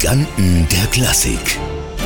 Giganten der Klassik.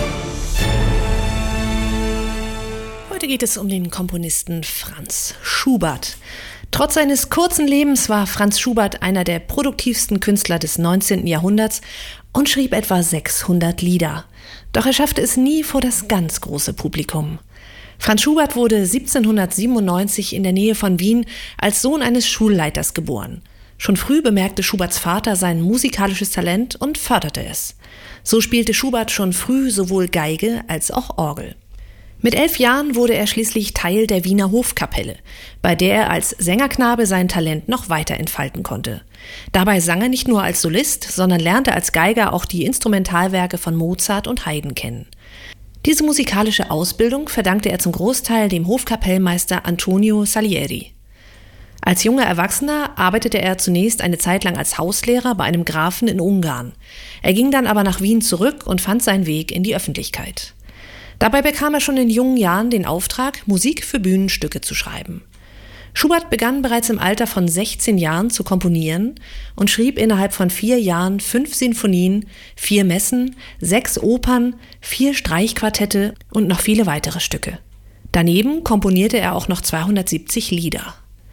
Heute geht es um den Komponisten Franz Schubert. Trotz seines kurzen Lebens war Franz Schubert einer der produktivsten Künstler des 19. Jahrhunderts und schrieb etwa 600 Lieder. Doch er schaffte es nie vor das ganz große Publikum. Franz Schubert wurde 1797 in der Nähe von Wien als Sohn eines Schulleiters geboren. Schon früh bemerkte Schuberts Vater sein musikalisches Talent und förderte es. So spielte Schubert schon früh sowohl Geige als auch Orgel. Mit 11 Jahren wurde er schließlich Teil der Wiener Hofkapelle, bei der er als Sängerknabe sein Talent noch weiter entfalten konnte. Dabei sang er nicht nur als Solist, sondern lernte als Geiger auch die Instrumentalwerke von Mozart und Haydn kennen. Diese musikalische Ausbildung verdankte er zum Großteil dem Hofkapellmeister Antonio Salieri. Als junger Erwachsener arbeitete er zunächst eine Zeit lang als Hauslehrer bei einem Grafen in Ungarn. Er ging dann aber nach Wien zurück und fand seinen Weg in die Öffentlichkeit. Dabei bekam er schon in jungen Jahren den Auftrag, Musik für Bühnenstücke zu schreiben. Schubert begann bereits im Alter von 16 Jahren zu komponieren und schrieb innerhalb von 4 Jahren 5 Sinfonien, 4 Messen, 6 Opern, 4 Streichquartette und noch viele weitere Stücke. Daneben komponierte er auch noch 270 Lieder.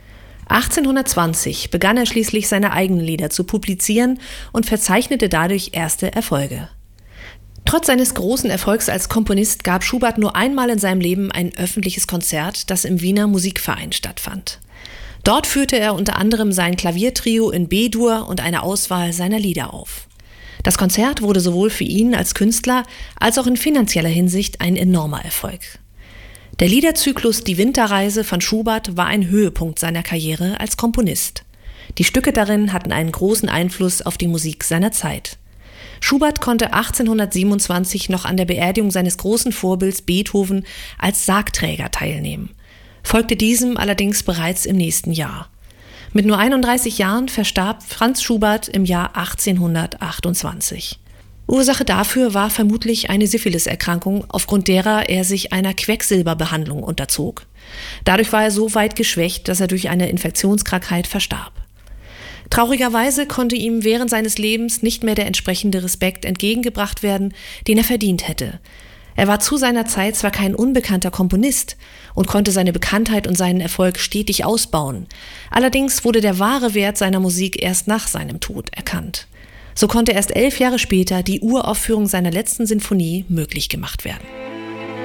1820 begann er schließlich seine eigenen Lieder zu publizieren und verzeichnete dadurch erste Erfolge. Trotz seines großen Erfolgs als Komponist gab Schubert nur einmal in seinem Leben ein öffentliches Konzert, das im Wiener Musikverein stattfand. Dort führte er unter anderem sein Klaviertrio in B-Dur und eine Auswahl seiner Lieder auf. Das Konzert wurde sowohl für ihn als Künstler als auch in finanzieller Hinsicht ein enormer Erfolg. Der Liederzyklus Die Winterreise von Schubert war ein Höhepunkt seiner Karriere als Komponist. Die Stücke darin hatten einen großen Einfluss auf die Musik seiner Zeit. Schubert konnte 1827 noch an der Beerdigung seines großen Vorbilds Beethoven als Sargträger teilnehmen, folgte diesem allerdings bereits im nächsten Jahr. Mit nur 31 Jahren verstarb Franz Schubert im Jahr 1828. Ursache dafür war vermutlich eine Syphilis-Erkrankung, aufgrund derer er sich einer Quecksilberbehandlung unterzog. Dadurch war er so weit geschwächt, dass er durch eine Infektionskrankheit verstarb. Traurigerweise konnte ihm während seines Lebens nicht mehr der entsprechende Respekt entgegengebracht werden, den er verdient hätte. Er war zu seiner Zeit zwar kein unbekannter Komponist und konnte seine Bekanntheit und seinen Erfolg stetig ausbauen. Allerdings wurde der wahre Wert seiner Musik erst nach seinem Tod erkannt. So konnte erst 11 Jahre später die Uraufführung seiner letzten Sinfonie möglich gemacht werden.